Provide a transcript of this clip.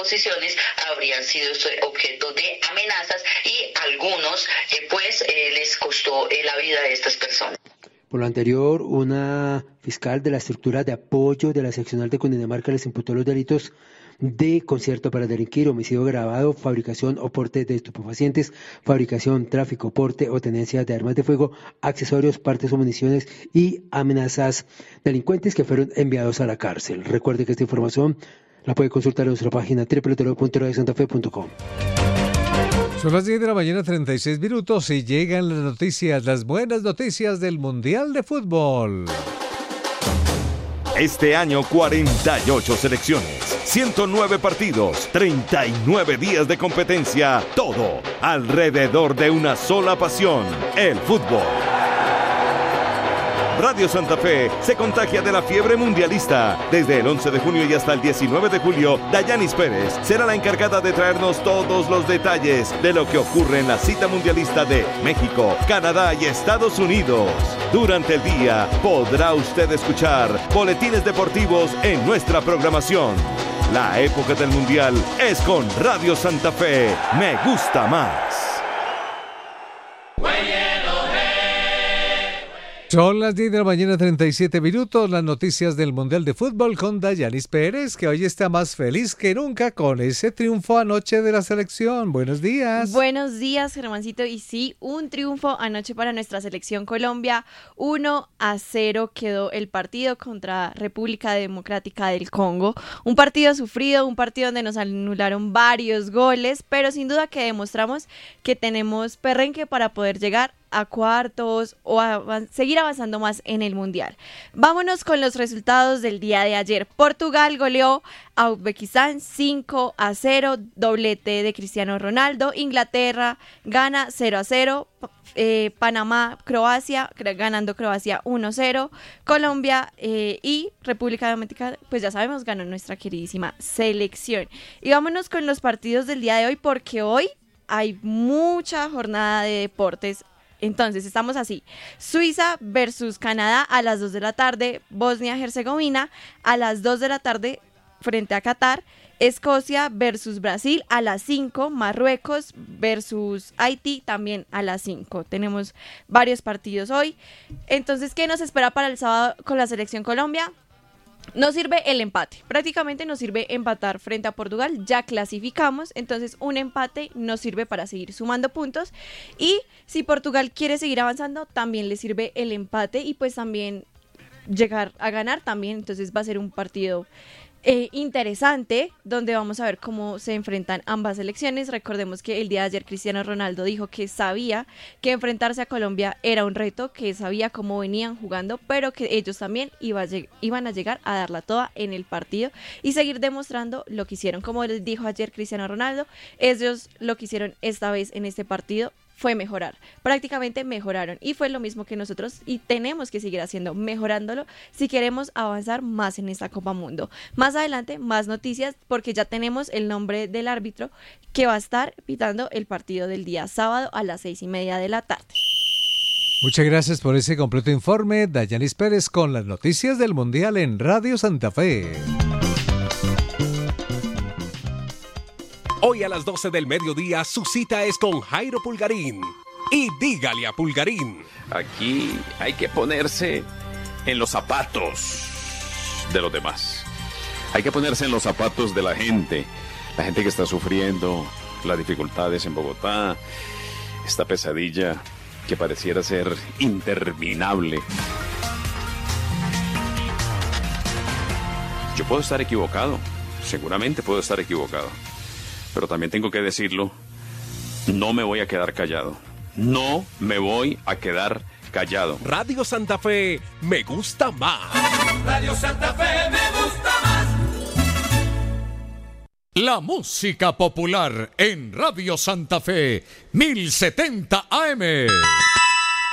posiciones habrían sido objeto de amenazas y algunos les costó la vida de estas personas. Por lo anterior, una fiscal de la estructura de apoyo de la seccional de Cundinamarca les imputó los delitos de concierto para delinquir, homicidio agravado, fabricación o porte de estupefacientes, fabricación, tráfico, porte o tenencia de armas de fuego, accesorios, partes o municiones y amenazas delincuentes que fueron enviados a la cárcel. Recuerde que esta información la puede consultar en nuestra página www.radiosantafe.com. Son las 10 de la mañana, 36 minutos, y llegan las noticias, las buenas noticias del Mundial de Fútbol. Este año 48 selecciones, 109 partidos, 39 días de competencia, todo alrededor de una sola pasión, el fútbol. Radio Santa Fe se contagia de la fiebre mundialista. Desde el 11 de junio y hasta el 19 de julio, Dayanis Pérez será la encargada de traernos todos los detalles de lo que ocurre en la cita mundialista de México, Canadá y Estados Unidos. Durante el día podrá usted escuchar boletines deportivos en nuestra programación. La época del mundial es con Radio Santa Fe. Me gusta más. Son las 10 de la mañana, 37 minutos, las noticias del Mundial de Fútbol con Dayanis Pérez, que hoy está más feliz que nunca con ese triunfo anoche de la selección. Buenos días. Buenos días, Germancito. Y sí, un triunfo anoche para nuestra selección Colombia. 1-0 quedó el partido contra República Democrática del Congo. Un partido sufrido, un partido donde nos anularon varios goles, pero sin duda que demostramos que tenemos perrenque para poder llegar a cuartos o seguir avanzando más en el Mundial. Vámonos con los resultados del día de ayer. Portugal goleó a Uzbekistán 5-0, doblete de Cristiano Ronaldo. Inglaterra gana 0-0. Panamá, Croacia, ganando Croacia 1-0. Colombia y República Dominicana, pues ya sabemos, ganó nuestra queridísima selección. Y vámonos con los partidos del día de hoy, porque hoy hay mucha jornada de deportes. Entonces estamos así: Suiza versus Canadá a las 2 de la tarde, Bosnia-Herzegovina a las 2 de la tarde frente a Qatar, Escocia versus Brasil a las 5, Marruecos versus Haití también a las 5. Tenemos varios partidos hoy. Entonces, ¿qué nos espera para el sábado con la selección Colombia? Nos sirve el empate, prácticamente nos sirve empatar frente a Portugal, ya clasificamos, entonces un empate nos sirve para seguir sumando puntos, y si Portugal quiere seguir avanzando, también le sirve el empate y pues también llegar a ganar también, entonces va a ser un partido interesante, donde vamos a ver cómo se enfrentan ambas selecciones. Recordemos que el día de ayer Cristiano Ronaldo dijo que sabía que enfrentarse a Colombia era un reto, que sabía cómo venían jugando, pero que ellos también iban a llegar a darla toda en el partido y seguir demostrando lo que hicieron. Como les dijo ayer Cristiano Ronaldo, ellos lo que hicieron esta vez en este partido fue mejorar, prácticamente mejoraron, y fue lo mismo que nosotros, y tenemos que seguir haciendo, mejorándolo si queremos avanzar más en esta Copa Mundo. Más adelante, más noticias, porque ya tenemos el nombre del árbitro que va a estar pitando el partido del día sábado a las 6:30 de la tarde. Muchas gracias por ese completo informe, Dayanis Pérez, con las noticias del Mundial en Radio Santa Fe. Hoy a las 12 del mediodía su cita es con Jairo Pulgarín. Y dígale a Pulgarín. Aquí hay que ponerse en los zapatos de los demás. Hay que ponerse en los zapatos de la gente que está sufriendo las dificultades en Bogotá, esta pesadilla que pareciera ser interminable. Yo puedo estar equivocado, seguramente puedo estar equivocado. Pero también tengo que decirlo, no me voy a quedar callado. No me voy a quedar callado. Radio Santa Fe, me gusta más. Radio Santa Fe, me gusta más. La música popular en Radio Santa Fe, 1070 AM.